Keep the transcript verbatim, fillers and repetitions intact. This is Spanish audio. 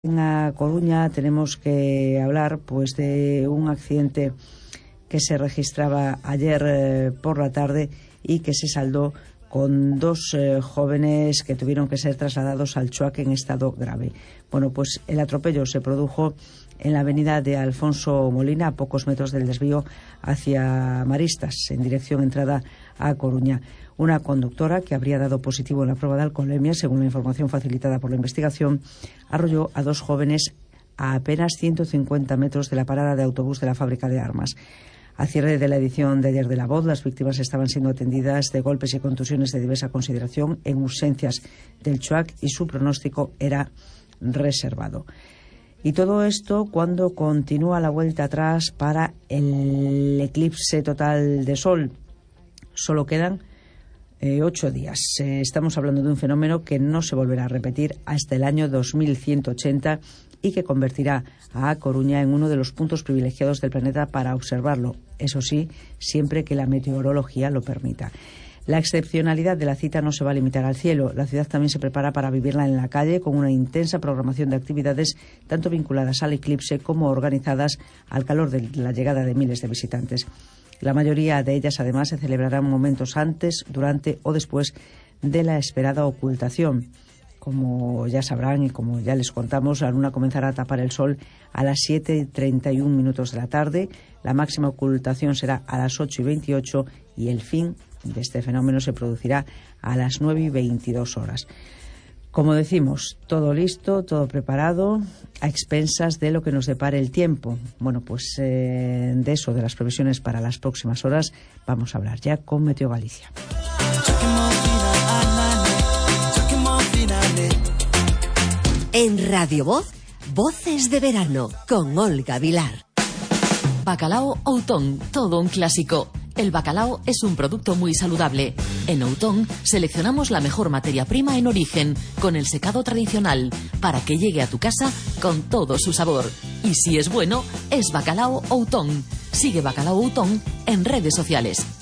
En A Coruña tenemos que hablar pues de un accidente que se registraba ayer eh, por la tarde y que se saldó con dos eh, jóvenes que tuvieron que ser trasladados al Chuac en estado grave. Bueno, pues el atropello se produjo en la avenida de Alfonso Molina, a pocos metros del desvío hacia Maristas, en dirección entrada a Coruña. Una conductora que habría dado positivo en la prueba de alcoholemia, según la información facilitada por la investigación, arrolló a dos jóvenes a apenas ciento cincuenta metros de la parada de autobús de la fábrica de armas. A cierre de la edición de ayer de La Voz, las víctimas estaban siendo atendidas de golpes y contusiones de diversa consideración en urgencias del Chuac y su pronóstico era reservado. Y todo esto cuando continúa la vuelta atrás para el eclipse total de sol. Solo quedan eh, ocho días. Eh, estamos hablando de un fenómeno que no se volverá a repetir hasta el año dos mil ciento ochenta y que convertirá a A Coruña en uno de los puntos privilegiados del planeta para observarlo. Eso sí, siempre que la meteorología lo permita. La excepcionalidad de la cita no se va a limitar al cielo. La ciudad también se prepara para vivirla en la calle con una intensa programación de actividades tanto vinculadas al eclipse como organizadas al calor de la llegada de miles de visitantes. La mayoría de ellas, además, se celebrarán momentos antes, durante o después de la esperada ocultación. Como ya sabrán y como ya les contamos, la luna comenzará a tapar el sol a las siete y treinta y un minutos de la tarde. La máxima ocultación será a las ocho y veintiocho y el fin de este fenómeno se producirá a las nueve y veintidós horas. Como decimos, todo listo, todo preparado, a expensas de lo que nos depare el tiempo. Bueno, pues eh, de eso, de las previsiones para las próximas horas, vamos a hablar ya con Meteo Galicia. En Radio Voz, Voces de Verano, con Olga Vilar. Bacalao Outón, todo un clásico. El bacalao es un producto muy saludable. En Outón seleccionamos la mejor materia prima en origen, con el secado tradicional, para que llegue a tu casa con todo su sabor. Y si es bueno, es Bacalao Outón. Sigue Bacalao Outón en redes sociales.